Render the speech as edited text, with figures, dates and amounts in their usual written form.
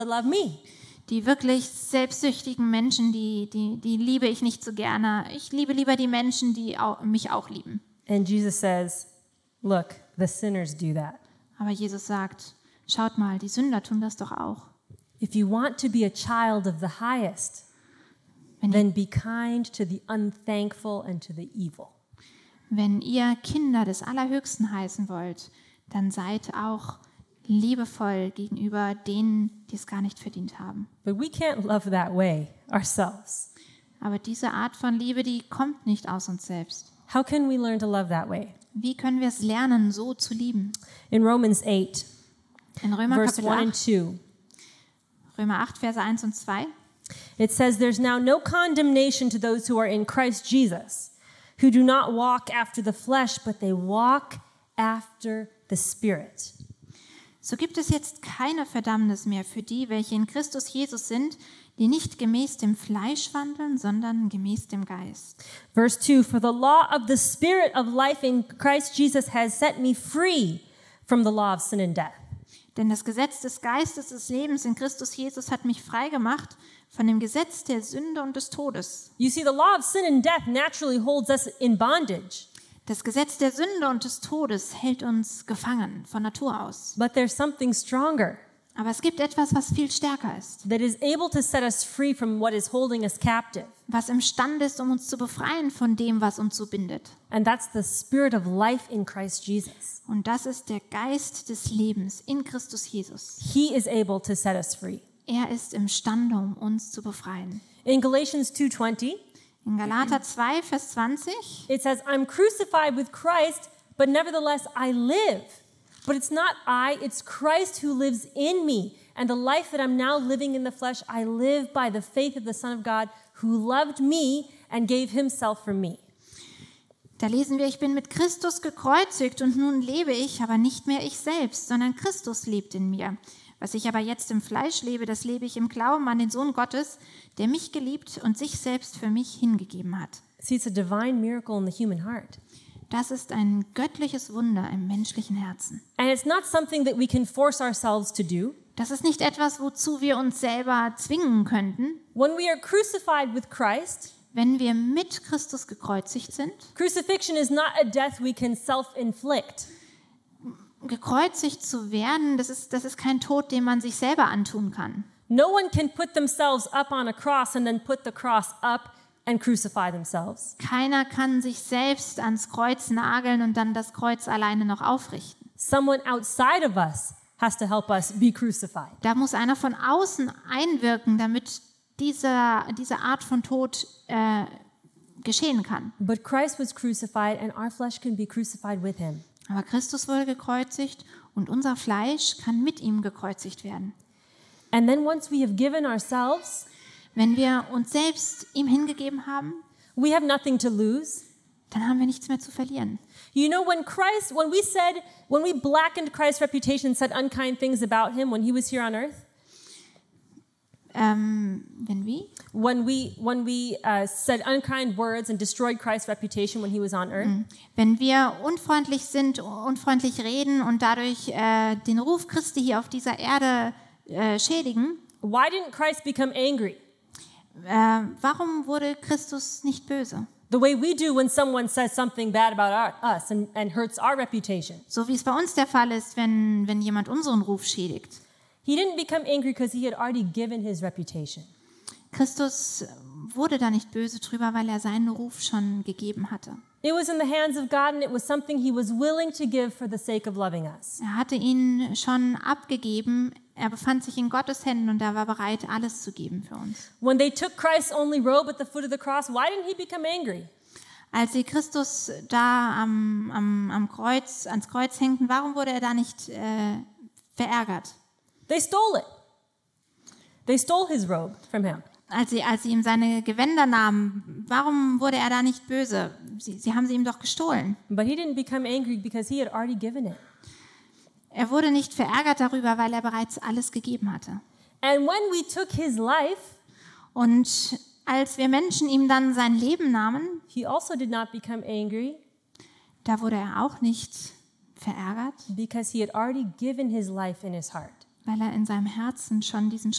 love me. Die wirklich selbstsüchtigen Menschen, die liebe ich nicht so gerne. Ich liebe lieber die Menschen, die mich auch lieben. And Jesus says, look, the sinners do that. Aber Jesus sagt, schaut mal, die Sünder tun das doch auch. If you want to be a child of the highest, then be kind to the unthankful and to the evil. Wenn ihr Kinder des Allerhöchsten heißen wollt, dann seid auch liebevoll gegenüber denen, die es gar nicht verdient haben. But we can't love that way ourselves. Aber diese Art von Liebe, die kommt nicht aus uns selbst. How can we learn to love that way? Wie können wir es lernen, so zu lieben? In Romans 8, In Römer verse Kapitel 1 and 8, 2, Römer 8, Verse 1 und 2. it says, there's now no condemnation to those who are in Christ Jesus, who do not walk after the flesh, but they walk after the Spirit. So gibt es jetzt keine Verdammnis mehr für die, welche in Christus Jesus sind, die nicht gemäß dem Fleisch wandeln, sondern gemäß dem Geist. Verse 2, for the law of the Spirit of life in Christ Jesus has set me free from the law of sin and death. Denn das Gesetz des Geistes des Lebens in Christus Jesus hat mich frei gemacht von dem Gesetz der Sünde und des Todes. You see, the law of sin and death naturally holds us in bondage. Das Gesetz der Sünde und des Todes hält uns gefangen von Natur aus. But there's something stronger Aber es gibt etwas, was viel stärker ist, that is able to set us free from what is holding us captive. was imstande ist, um uns zu befreien von dem, was uns so bindet. And that's the Spirit of life in Christ Jesus. Und das ist der Geist des Lebens in Christus Jesus. He is able to set us free. Er ist imstande, um uns zu befreien. In Galatians 2:20, In Galater 2, Vers 20, it says, I'm crucified with Christ, but nevertheless I live. But it's not I, it's Christ who lives in me. And the life that I'm now living in the flesh, I live by the faith of the Son of God who loved me and gave himself for me. da lesen wir, ich bin mit Christus gekreuzigt und nun lebe ich, aber nicht mehr ich selbst, sondern Christus lebt in mir. Was ich aber jetzt im Fleisch lebe, das lebe ich im Glauben an den Sohn Gottes, der mich geliebt und sich selbst für mich hingegeben hat. See, it's a divine miracle in the human heart. Das ist ein göttliches Wunder im menschlichen Herzen. And it's not something that we can force ourselves to do. Das ist nicht etwas, wozu wir uns selber zwingen könnten. When we are crucified with Christ, Wenn wir mit Christus gekreuzigt sind, crucifixion is not a death we can self-inflict. gekreuzigt zu werden, das ist kein Tod, den man sich selber antun kann. No one can put themselves up on a cross and then put the cross up and crucify themselves. Keiner kann sich selbst ans Kreuz nageln und dann das Kreuz alleine noch aufrichten. Someone outside of us has to help us be crucified. Da muss einer von außen einwirken, damit diese Art von Tod geschehen kann. But Christ was crucified and our flesh can be crucified with him. Aber Christus wurde gekreuzigt und unser Fleisch kann mit ihm gekreuzigt werden. And then once we have given ourselves, Wenn wir uns selbst ihm hingegeben haben, we have nothing to lose. dann haben wir nichts mehr zu verlieren. You know, when we blackened Christ's reputation and said unkind things about him when he was here on earth, Wenn wie? when we said unkind words and destroyed Christ's reputation when he was on earth, Wenn wir unfreundlich sind, unfreundlich reden und dadurch den Ruf Christi hier auf dieser Erde schädigen, why didn't Christ become angry? warum wurde Christus nicht böse? The way we do when someone says something bad about us and hurts our reputation. So wie es bei uns der Fall ist, wenn jemand unseren Ruf schädigt. He didn't become angry because he had already given his reputation. Christus wurde da nicht böse drüber, weil er seinen Ruf schon gegeben hatte. It was in the hands of God and it was something he was willing to give for the sake of loving us. Er hatte ihn schon abgegeben. Er befand sich in Gottes Händen und er war bereit, alles zu geben für uns. When they took Christ's only robe at the foot of the cross, why didn't he become angry? Als sie Christus da ans Kreuz hängten, warum wurde er da nicht verärgert? They stole it. They stole his robe from him. Als sie ihm seine Gewänder nahmen, warum wurde er da nicht böse? Sie haben sie ihm doch gestohlen. But he didn't become angry because he had already given it. Er wurde nicht verärgert darüber, weil er bereits alles gegeben hatte. And when we took his life, Und als wir Menschen ihm dann sein Leben nahmen, he also did not become angry da wurde er auch nicht verärgert, because he had already given his life in his heart. weil er in seinem Herzen schon diesen